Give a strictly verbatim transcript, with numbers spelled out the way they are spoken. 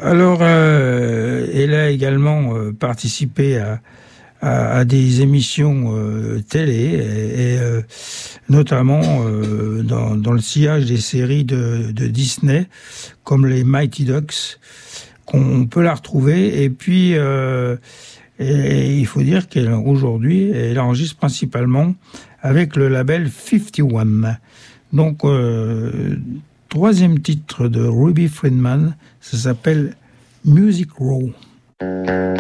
Alors, euh, elle a également euh, participé à, à, à des émissions euh, télé, et, et euh, notamment euh, dans, dans le sillage des séries de, de Disney, comme les Mighty Ducks, qu'on peut la retrouver. Et puis, euh, et il faut dire qu'aujourd'hui, elle enregistre principalement avec le label cinquante et un. Donc, euh, troisième titre de Ruby Friedman, ça s'appelle Music Row.